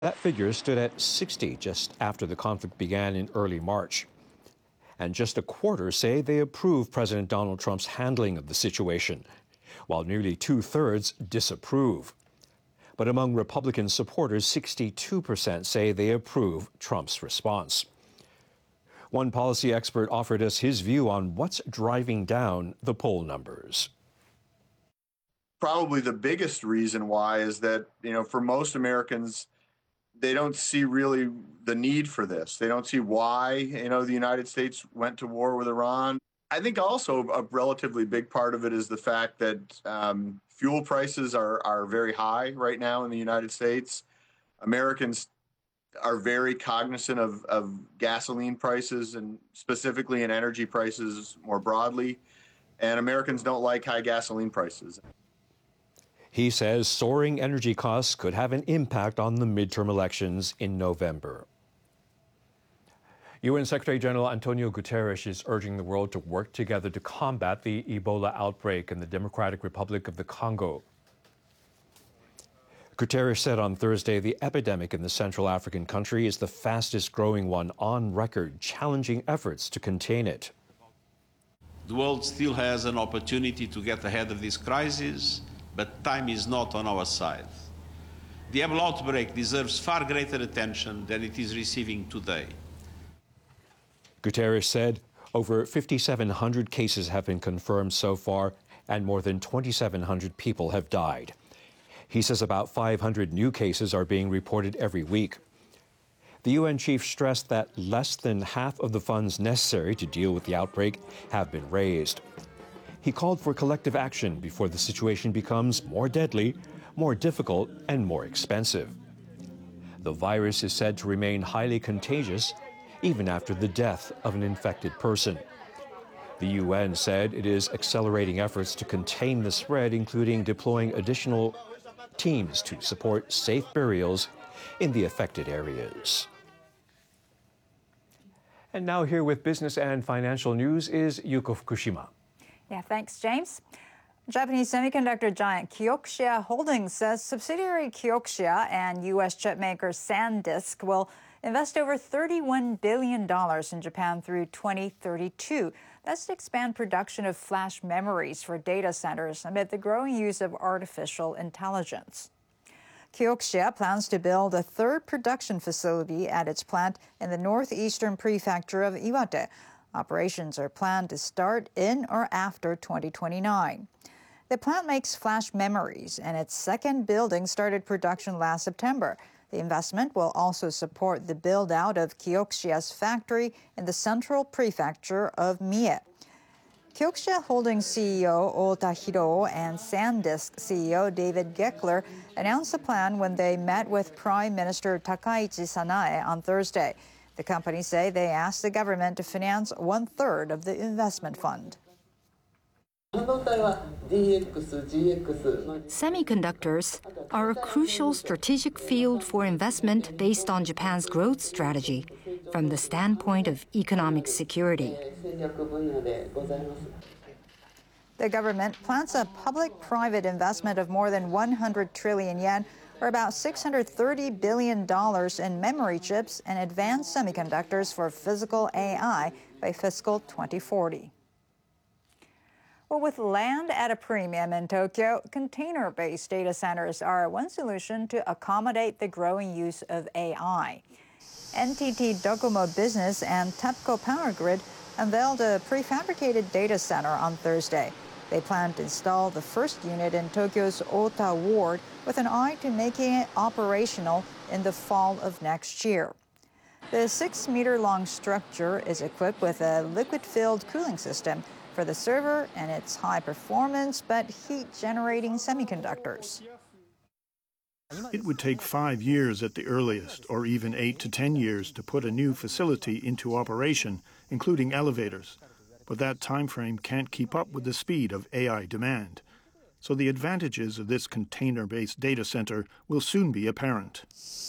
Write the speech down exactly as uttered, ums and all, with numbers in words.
That figure stood at sixty just after the conflict began in early March. And just a quarter say they approve President Donald Trump's handling of the situation, while nearly two-thirds disapprove. But among Republican supporters, sixty-two percent say they approve Trump's response. One policy expert offered us his view on what's driving down the poll numbers. Probably the biggest reason why is that, you know, for most Americans, they don't see really the need for this. They don't see why, you know, the United States went to war with Iran. I think also a relatively big part of it is the fact that um, fuel prices are, are very high right now in the United States. Americans are very cognizant of, of gasoline prices and specifically in energy prices more broadly. And Americans don't like high gasoline prices. He says soaring energy costs could have an impact on the midterm elections in November. U N Secretary General Antonio Guterres is urging the world to work together to combat the Ebola outbreak in the Democratic Republic of the Congo. Guterres said on Thursday the epidemic in the Central African country is the fastest growing one on record, challenging efforts to contain it. The world still has an opportunity to get ahead of this crisis, but time is not on our side. The Ebola outbreak deserves far greater attention than it is receiving today. Guterres said over fifty-seven hundred cases have been confirmed so far, and more than twenty-seven hundred people have died. He says about five hundred new cases are being reported every week. The U N chief stressed that less than half of the funds necessary to deal with the outbreak have been raised. He called for collective action before the situation becomes more deadly, more difficult, and more expensive. The virus is said to remain highly contagious even after the death of an infected person. The U N said it is accelerating efforts to contain the spread, including deploying additional teams to support safe burials in the affected areas. And now here with business and financial news is Yuko Fukushima. Yeah, thanks, James. Japanese semiconductor giant Kioxia Holdings says subsidiary Kioxia and U S chipmaker SanDisk will invest over thirty-one billion dollars in Japan through twenty thirty-two. That's to expand production of flash memories for data centers amid the growing use of artificial intelligence. Kioxia plans to build a third production facility at its plant in the northeastern prefecture of Iwate. Operations are planned to start in or after twenty twenty-nine. The plant makes flash memories, and its second building started production last September. The investment will also support the build-out of Kioxia's factory in the central prefecture of Mie. Kioxia Holdings C E O Ota Hiro and SanDisk C E O David Geckler announced the plan when they met with Prime Minister Takaichi Sanae on Thursday. The companies say they asked the government to finance one-third of the investment fund. Semiconductors are a crucial strategic field for investment based on Japan's growth strategy from the standpoint of economic security. The government plans a public-private investment of more than one hundred trillion yen, or about six hundred thirty billion dollars in memory chips and advanced semiconductors for physical A I by fiscal twenty forty. Well, with land at a premium in Tokyo, container-based data centers are one solution to accommodate the growing use of A I. N T T Docomo Business and TEPCO Power Grid unveiled a prefabricated data center on Thursday. They plan to install the first unit in Tokyo's Ota ward with an eye to making it operational in the fall of next year. The six-meter-long structure is equipped with a liquid-filled cooling system for the server and its high-performance but heat-generating semiconductors. It would take five years at the earliest, or even eight to ten years to put a new facility into operation, including elevators. But that time frame can't keep up with the speed of A I demand. So the advantages of this container-based data center will soon be apparent.